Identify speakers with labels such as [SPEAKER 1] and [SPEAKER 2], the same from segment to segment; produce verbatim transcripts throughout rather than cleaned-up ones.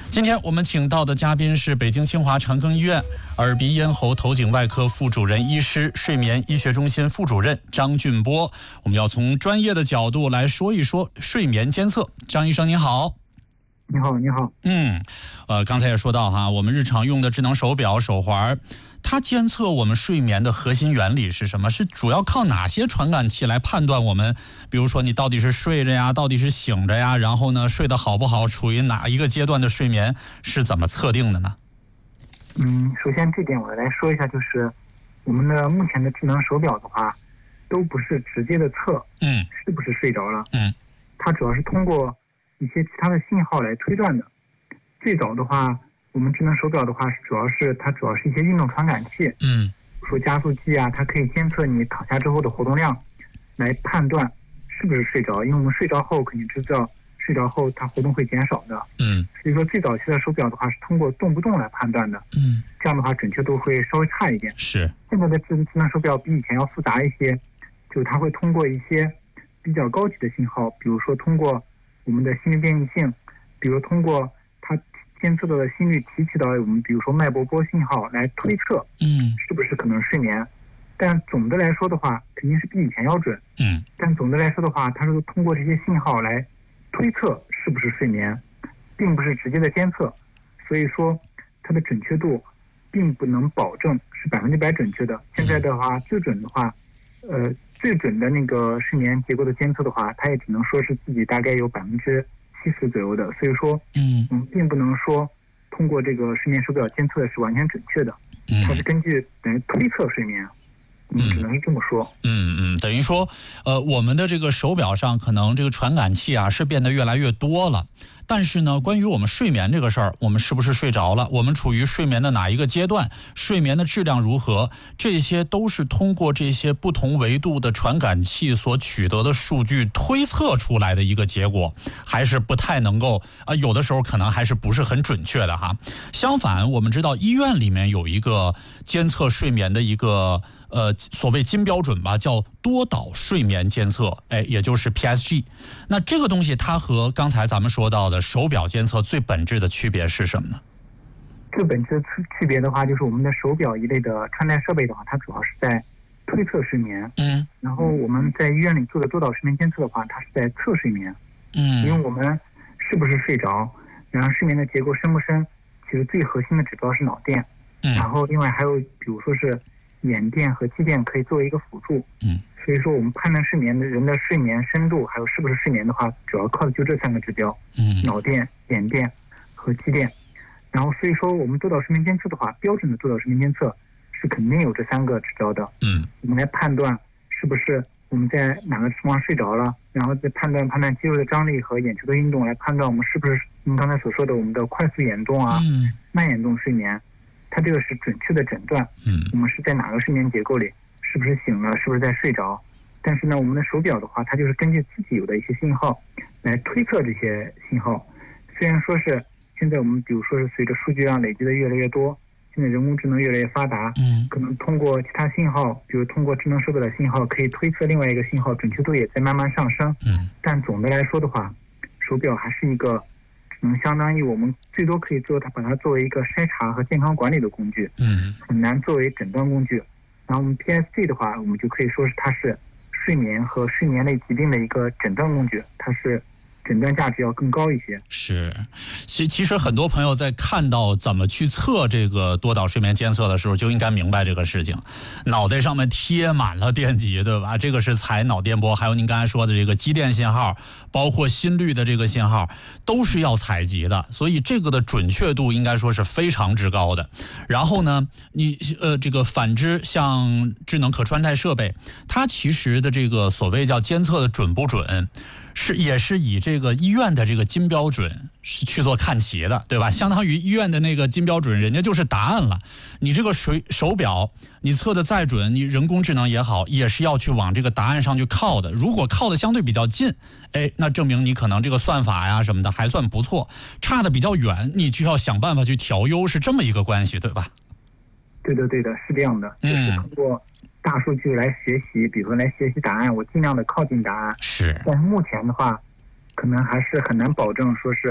[SPEAKER 1] 今天我们请到的嘉宾是北京清华长庚医院耳鼻咽喉头颈外科副主任医师、睡眠医学中心副主任张俊波。我们要从专业的角度来说一说睡眠监测。张医生您好。
[SPEAKER 2] 你好，你好。
[SPEAKER 1] 嗯，呃，刚才也说到哈，我们日常用的智能手表、手环，它监测我们睡眠的核心原理是什么？是主要靠哪些传感器来判断我们，比如说你到底是睡着呀，到底是醒着呀，然后呢睡得好不好，处于哪一个阶段的睡眠，是怎么测定的呢？
[SPEAKER 2] 嗯，首先这点我来说一下，就是我们的目前的智能手表的话，都不是直接的测，
[SPEAKER 1] 嗯，
[SPEAKER 2] 是不是睡着了，
[SPEAKER 1] 嗯，
[SPEAKER 2] 它主要是通过一些其他的信号来推断的。最早的话，我们智能手表的话，主要是它主要是一些运动传感器，
[SPEAKER 1] 嗯，
[SPEAKER 2] 说加速器啊，它可以监测你躺下之后的活动量，来判断是不是睡着。因为我们睡着后肯定知道，睡着后它活动会减少的，
[SPEAKER 1] 嗯，
[SPEAKER 2] 所以说最早期的手表的话是通过动不动来判断的，
[SPEAKER 1] 嗯，
[SPEAKER 2] 这样的话准确度会稍微差一点。
[SPEAKER 1] 是，
[SPEAKER 2] 现在的智智能手表比以前要复杂一些，就它会通过一些比较高级的信号，比如说通过我们的心率变异性，比如通过它监测到的心率提取到我们比如说脉搏波信号来推测，
[SPEAKER 1] 嗯，
[SPEAKER 2] 是不是可能睡眠。但总的来说的话，肯定是比以前要准，
[SPEAKER 1] 嗯，
[SPEAKER 2] 但总的来说的话，它是通过这些信号来推测是不是睡眠，并不是直接的监测，所以说它的准确度并不能保证是百分之百准确的。现在的话，最准的话，呃，最准的那个睡眠结构的监测的话，它也只能说是自己大概有百分之七十左右的，所以说，
[SPEAKER 1] 嗯
[SPEAKER 2] 嗯，并不能说通过这个睡眠手表监测的是完全准确的，它是根据等于推测睡眠，嗯，只能是这么说。
[SPEAKER 1] 嗯嗯，等于说，呃，我们的这个手表上可能这个传感器啊是变得越来越多了。但是呢，关于我们睡眠这个事儿，我们是不是睡着了？我们处于睡眠的哪一个阶段？睡眠的质量如何？这些都是通过这些不同维度的传感器所取得的数据推测出来的一个结果，还是不太能够啊、呃，有的时候可能还是不是很准确的哈。相反，我们知道医院里面有一个监测睡眠的一个呃所谓金标准吧，叫多导睡眠监测，哎，也就是 P S G。那这个东西它和刚才咱们说到的手表监测最本质的区别是什么呢？
[SPEAKER 2] 最本质的区别的话，就是我们的手表一类的穿戴设备的话，它主要是在推测睡眠。
[SPEAKER 1] 嗯。
[SPEAKER 2] 然后我们在医院里做的多导睡眠监测的话，它是在测睡眠。
[SPEAKER 1] 嗯。
[SPEAKER 2] 因为我们是不是睡着，然后睡眠的结构深不深，其实最核心的指标是脑电。
[SPEAKER 1] 嗯。
[SPEAKER 2] 然后另外还有比如说是眼电和肌电可以作为一个辅助。
[SPEAKER 1] 嗯。
[SPEAKER 2] 所以说我们判断睡眠的人的睡眠深度还有是不是睡眠的话，主要靠的就这三个指标。
[SPEAKER 1] 嗯。
[SPEAKER 2] 脑电、眼电和肌电。然后所以说我们多导睡眠监测的话，标准的多导睡眠监测是肯定有这三个指标的。
[SPEAKER 1] 嗯。
[SPEAKER 2] 我们来判断是不是我们在哪个地方睡着了，然后再判断判断肌肉的张力和眼球的运动，来判断我们是不是您刚才所说的我们的快速眼动啊、
[SPEAKER 1] 嗯、
[SPEAKER 2] 慢眼动睡眠。它这个是准确的诊断。
[SPEAKER 1] 嗯。
[SPEAKER 2] 我们是在哪个睡眠结构里，是不是醒了，是不是在睡着。但是呢，我们的手表的话，它就是根据自己有的一些信号来推测这些信号。虽然说是现在我们比如说是随着数据量累积的越来越多，现在人工智能越来越发达，
[SPEAKER 1] 嗯，
[SPEAKER 2] 可能通过其他信号，比如通过智能手表的信号，可以推测另外一个信号，准确度也在慢慢上升。
[SPEAKER 1] 嗯，
[SPEAKER 2] 但总的来说的话，手表还是一个只能相当于我们最多可以做它把它作为一个筛查和健康管理的工具，
[SPEAKER 1] 嗯，
[SPEAKER 2] 很难作为诊断工具。然后我们 P S G 的话，我们就可以说是它是睡眠和睡眠类疾病的一个诊断工具，它是诊断价值要更高一些。
[SPEAKER 1] 是，其其实很多朋友在看到怎么去测这个多导睡眠监测的时候，就应该明白这个事情。脑袋上面贴满了电极，对吧？这个是采脑电波，还有您刚才说的这个肌电信号，包括心率的这个信号，都是要采集的。所以这个的准确度应该说是非常之高的。然后呢，你呃这个反之，像智能可穿戴设备，它其实的这个所谓叫监测的准不准，是也是以这个医院的这个金标准是去做看齐的，对吧？相当于医院的那个金标准，人家就是答案了。你这个水手表，你测的再准，你人工智能也好，也是要去往这个答案上去靠的。如果靠的相对比较近，哎，那证明你可能这个算法呀什么的还算不错；差的比较远，你就要想办法去调优，是这么一个关系，对吧？
[SPEAKER 2] 对的，对的，是这样的，就是通过大数据来学习，比如说来学习答案，我尽量的靠近答案。
[SPEAKER 1] 是。
[SPEAKER 2] 但是目前的话，可能还是很难保证说是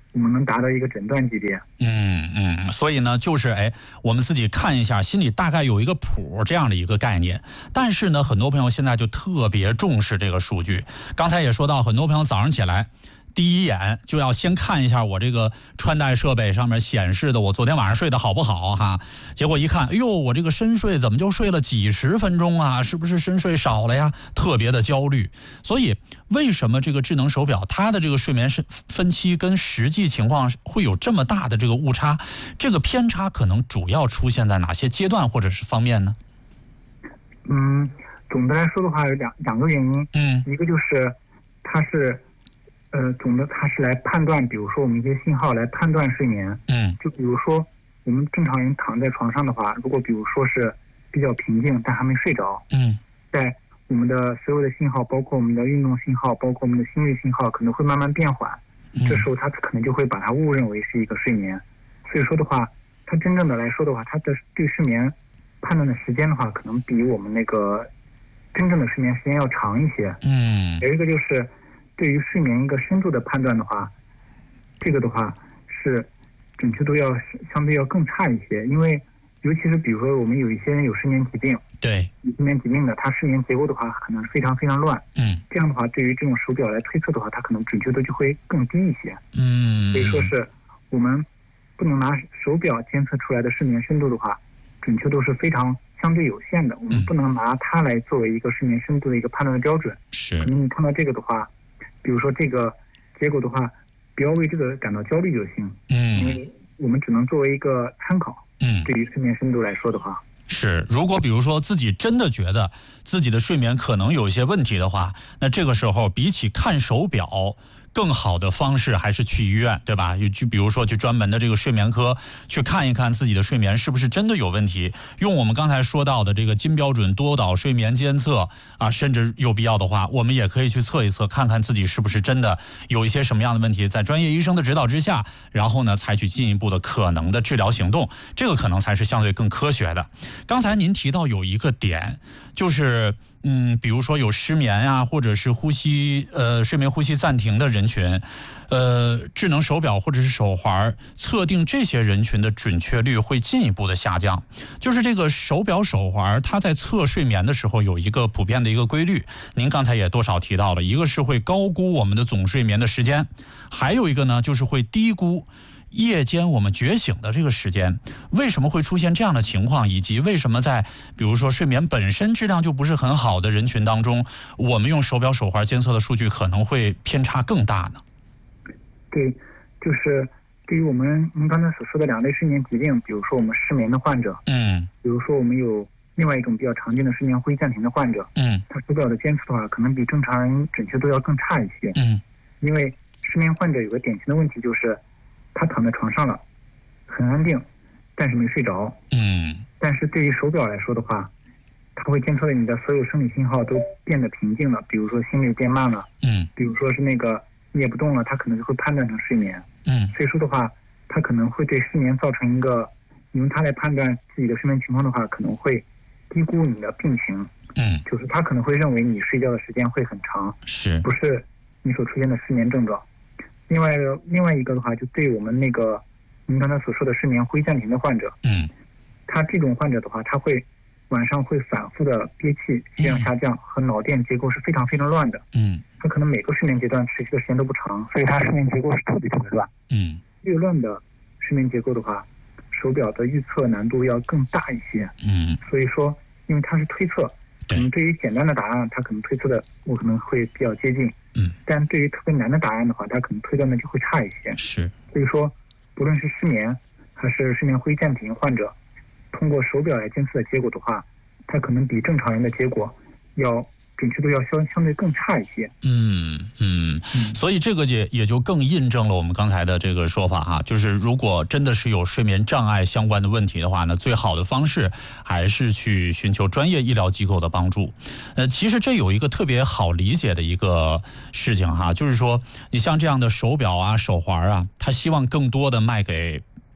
[SPEAKER 2] 我们能达到一个诊断级别。
[SPEAKER 1] 嗯嗯，所以呢，就是哎，我们自己看一下，心里大概有一个谱这样的一个概念。但是呢，很多朋友现在就特别重视这个数据。刚才也说到，很多朋友早上起来，第一眼就要先看一下我这个穿戴设备上面显示的我昨天晚上睡得好不好哈。结果一看，哎呦，我这个深睡怎么就睡了几十分钟啊？是不是深睡少了呀？特别的焦虑。所以为什么这个智能手表它的这个睡眠分期跟实际情况会有这么大的这个误差？这个偏差可能主要出现在哪些阶段或者是方面呢？
[SPEAKER 2] 嗯，总的来说的话有两两个原因。
[SPEAKER 1] 嗯，
[SPEAKER 2] 一个就是它是。呃，总的它是来判断，比如说我们一些信号来判断睡眠。
[SPEAKER 1] 嗯，
[SPEAKER 2] 就比如说我们正常人躺在床上的话，如果比如说是比较平静但还没睡着，
[SPEAKER 1] 嗯，
[SPEAKER 2] 在我们的所有的信号，包括我们的运动信号，包括我们的心率信号，可能会慢慢变缓。
[SPEAKER 1] 嗯、
[SPEAKER 2] 这时候它可能就会把它误认为是一个睡眠。所以说的话，它真正的来说的话，它的对睡眠判断的时间的话，可能比我们那个真正的睡眠时间要长一些。
[SPEAKER 1] 嗯，
[SPEAKER 2] 有一个就是。对于睡眠一个深度的判断的话，这个的话是准确度要相对要更差一些，因为尤其是比如说我们有一些人有睡眠疾病，
[SPEAKER 1] 对，
[SPEAKER 2] 有睡眠疾病的，他睡眠结构的话可能非常非常乱，
[SPEAKER 1] 嗯，
[SPEAKER 2] 这样的话对于这种手表来推测的话，它可能准确度就会更低一些，
[SPEAKER 1] 嗯，
[SPEAKER 2] 所以说是我们不能拿手表监测出来的睡眠深度的话，准确度是非常相对有限的，我们不能拿它来作为一个睡眠深度的一个判断的标准。
[SPEAKER 1] 是，
[SPEAKER 2] 可能你看到这个的话。比如说这个结果的话，不要为这个感到焦虑就行。
[SPEAKER 1] 嗯，
[SPEAKER 2] 因为我们只能作为一个参考。
[SPEAKER 1] 嗯，
[SPEAKER 2] 对于睡眠深度来说的话，
[SPEAKER 1] 是。如果比如说自己真的觉得自己的睡眠可能有一些问题的话，那这个时候比起看手表，更好的方式还是去医院，对吧？就比如说去专门的这个睡眠科去看一看自己的睡眠是不是真的有问题，用我们刚才说到的这个金标准多导睡眠监测啊，甚至有必要的话，我们也可以去测一测，看看自己是不是真的有一些什么样的问题，在专业医生的指导之下，然后呢采取进一步的可能的治疗行动，这个可能才是相对更科学的。刚才您提到有一个点，就是嗯，比如说有失眠呀、啊，或者是呼吸呃睡眠呼吸暂停的人群，呃，智能手表或者是手环测定这些人群的准确率会进一步的下降。就是这个手表手环，它在测睡眠的时候有一个普遍的一个规律，您刚才也多少提到了，一个是会高估我们的总睡眠的时间，还有一个呢就是会低估夜间我们觉醒的这个时间。为什么会出现这样的情况，以及为什么在比如说睡眠本身质量就不是很好的人群当中，我们用手表手环监测的数据可能会偏差更大呢？
[SPEAKER 2] 对，就是对于我们您刚才所说的两类睡眠疾病，比如说我们失眠的患者，
[SPEAKER 1] 嗯，
[SPEAKER 2] 比如说我们有另外一种比较常见的睡眠呼吸暂停的患者，
[SPEAKER 1] 嗯，
[SPEAKER 2] 他手表的监测的话，可能比正常人准确度要更差一些，
[SPEAKER 1] 嗯，因
[SPEAKER 2] 为失眠患者有个典型的问题就是。他躺在床上了，很安定，但是没睡着。
[SPEAKER 1] 嗯，
[SPEAKER 2] 但是对于手表来说的话，它会监测你的所有生理信号都变得平静了，比如说心率变慢了，
[SPEAKER 1] 嗯，
[SPEAKER 2] 比如说是那个你也不动了，它可能就会判断成睡眠。
[SPEAKER 1] 嗯，
[SPEAKER 2] 所以说的话，它可能会对失眠造成一个，用它来判断自己的睡眠情况的话，可能会低估你的病情。
[SPEAKER 1] 嗯，
[SPEAKER 2] 就是他可能会认为你睡觉的时间会很长，
[SPEAKER 1] 是
[SPEAKER 2] 不是你所出现的失眠症状？另外一个，另外一个的话，就对我们那个您刚才所说的失眠呼吸暂停的患者，
[SPEAKER 1] 嗯，
[SPEAKER 2] 他这种患者的话，他会晚上会反复的憋气、血氧下降，和脑电结构是非常非常乱的。
[SPEAKER 1] 嗯，
[SPEAKER 2] 他可能每个睡眠阶段持续的时间都不长，所以他睡眠结构是特别特别乱。
[SPEAKER 1] 嗯，
[SPEAKER 2] 越乱的睡眠结构的话，手表的预测难度要更大一些。
[SPEAKER 1] 嗯，
[SPEAKER 2] 所以说，因为它是推测，可能对于简单的答案，它可能推测的我可能会比较接近。
[SPEAKER 1] 嗯，
[SPEAKER 2] 但对于特别难的答案的话，它可能推断的就会差一些。
[SPEAKER 1] 是，
[SPEAKER 2] 所以说，不论是失眠还是睡眠呼吸暂停患者，通过手表来监测的结果的话，它可能比正常人的结果要准确度要相相对更差一些。
[SPEAKER 1] 嗯嗯，所以这个也也就更印证了我们刚才的这个说法哈，就是如果真的是有睡眠障碍相关的问题的话呢，最好的方式还是去寻求专业医疗机构的帮助。呃，其实这有一个特别好理解的一个事情哈，就是说你像这样的手表啊、手环啊，它希望更多的卖给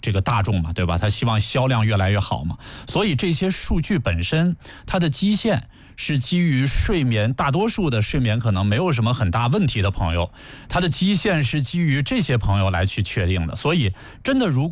[SPEAKER 1] 这个大众嘛，对吧？他希望销量越来越好嘛，所以这些数据本身它的基线是基于睡眠，大多数的睡眠可能没有什么很大问题的朋友，它的基线是基于这些朋友来去确定的。所以真的如果